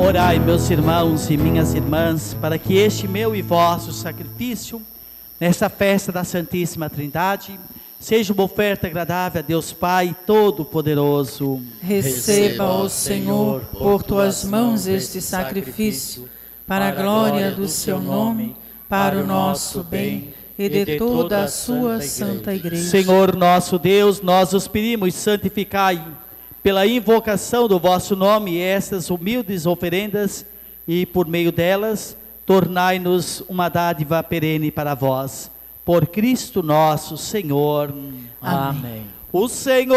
Orai, meus irmãos e minhas irmãs, para que este meu e vosso sacrifício, nesta festa da Santíssima Trindade, seja uma oferta agradável a Deus Pai Todo-Poderoso. Receba, ó Senhor, por tuas mãos este sacrifício, para a glória do seu nome, para o nosso bem e de toda a sua santa Igreja. Senhor nosso Deus, nós os pedimos, santificai pela invocação do vosso nome estas humildes oferendas e por meio delas tornai-nos uma dádiva perene para vós. Por Cristo nosso Senhor. Amém. O Senhor